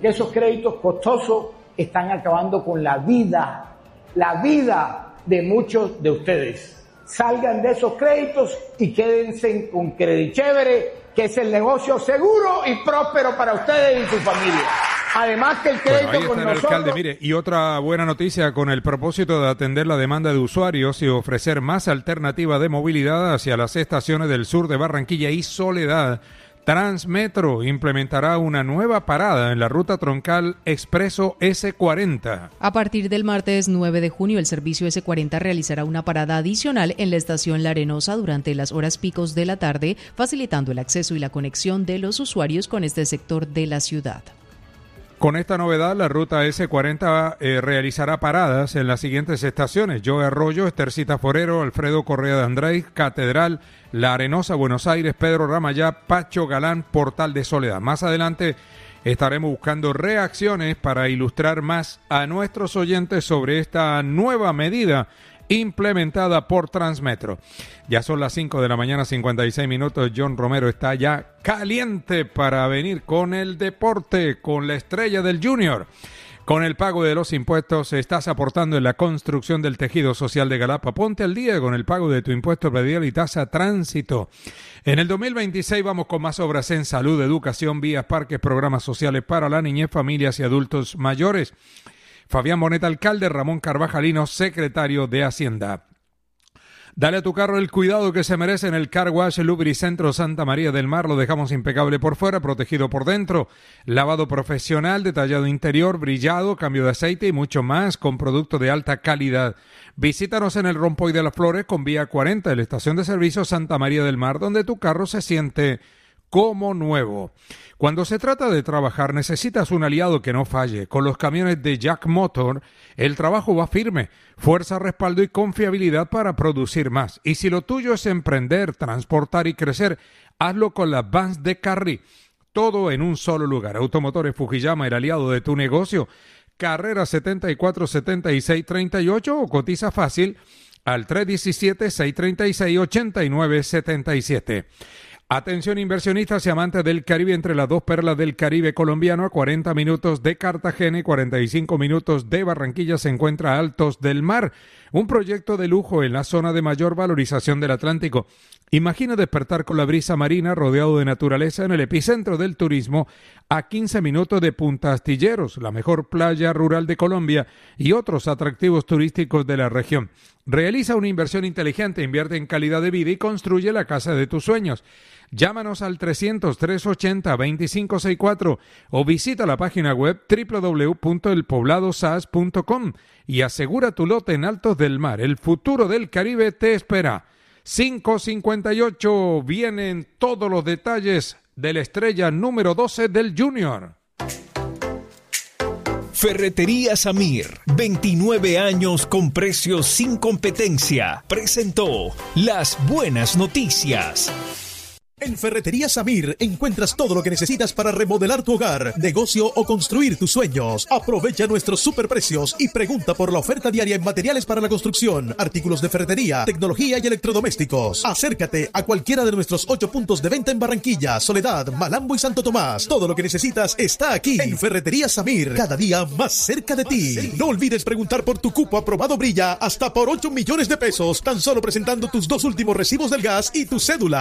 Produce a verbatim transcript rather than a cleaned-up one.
porque esos créditos costosos están acabando con la vida, la vida de muchos de ustedes. Salgan de esos créditos y quédense con Credit Chévere, que es el negocio seguro y próspero para ustedes y su familia. Además que el crédito bueno, ahí con está el nosotros... alcalde, mire, y otra buena noticia con el propósito de atender la demanda de usuarios y ofrecer más alternativa de movilidad hacia las estaciones del sur de Barranquilla y Soledad. Transmetro implementará una nueva parada en la ruta troncal Expreso ese cuarenta. A partir del martes nueve de junio, el servicio ese cuarenta realizará una parada adicional en la estación La Arenosa durante las horas picos de la tarde, facilitando el acceso y la conexión de los usuarios con este sector de la ciudad. Con esta novedad, la ruta ese cuarenta eh, realizará paradas en las siguientes estaciones: Joe Arroyo, Estercita Forero, Alfredo Correa de Andrés, Catedral, La Arenosa, Buenos Aires, Pedro Ramayá, Pacho Galán, Portal de Soledad. Más adelante estaremos buscando reacciones para ilustrar más a nuestros oyentes sobre esta nueva medida implementada por Transmetro. Ya son las cinco de la mañana, cincuenta y seis minutos. John Romero está ya caliente para venir con el deporte, con la estrella del Junior. Con el pago de los impuestos estás aportando en la construcción del tejido social de Galapa. Ponte al día con el pago de tu impuesto predial y tasa tránsito. En el dos mil veintiséis vamos con más obras en salud, educación, vías, parques, programas sociales para la niñez, familias y adultos mayores. Fabián Bonet, alcalde; Ramón Carvajalino, secretario de Hacienda. Dale a tu carro el cuidado que se merece en el Car Wash Lubricentro Santa María del Mar. Lo dejamos impecable por fuera, protegido por dentro. Lavado profesional, detallado interior, brillado, cambio de aceite y mucho más con producto de alta calidad. Visítanos en el Rompoy de las Flores con vía cuarenta de la estación de servicio Santa María del Mar, donde tu carro se siente como nuevo. Cuando se trata de trabajar, necesitas un aliado que no falle. Con los camiones de Jack Motor, el trabajo va firme, fuerza, respaldo y confiabilidad para producir más. Y si lo tuyo es emprender, transportar y crecer, hazlo con las vans de Carry. Todo en un solo lugar. Automotores Fujiyama, el aliado de tu negocio. Carrera setenta y cuatro, setenta y seis, treinta y ocho o cotiza fácil al tres uno siete, seis tres seis, ocho nueve siete siete. Atención inversionistas y amantes del Caribe, entre las dos perlas del Caribe colombiano, a cuarenta minutos de Cartagena y cuarenta y cinco minutos de Barranquilla, se encuentra Altos del Mar, un proyecto de lujo en la zona de mayor valorización del Atlántico. Imagina despertar con la brisa marina, rodeado de naturaleza, en el epicentro del turismo, a quince minutos de Punta Astilleros, la mejor playa rural de Colombia, y otros atractivos turísticos de la región. Realiza una inversión inteligente, invierte en calidad de vida y construye la casa de tus sueños. Llámanos al trescientos, trescientos ochenta, veinticinco sesenta y cuatro o visita la página web doble u doble u doble u punto el poblado s a s punto com y asegura tu lote en Altos del Mar. El futuro del Caribe te espera. cinco cincuenta y ocho, vienen todos los detalles de la estrella número doce del Junior. Ferretería Samir, veintinueve años con precios sin competencia, presentó las buenas noticias. En Ferretería Samir encuentras todo lo que necesitas para remodelar tu hogar, negocio o construir tus sueños. Aprovecha nuestros superprecios y pregunta por la oferta diaria en materiales para la construcción, artículos de ferretería, tecnología y electrodomésticos. Acércate a cualquiera de nuestros ocho puntos de venta en Barranquilla, Soledad, Malambo y Santo Tomás. Todo lo que necesitas está aquí en Ferretería Samir, cada día más cerca de ti. No olvides preguntar por tu cupo aprobado Brilla hasta por ocho millones de pesos, tan solo presentando tus dos últimos recibos del gas y tu cédula.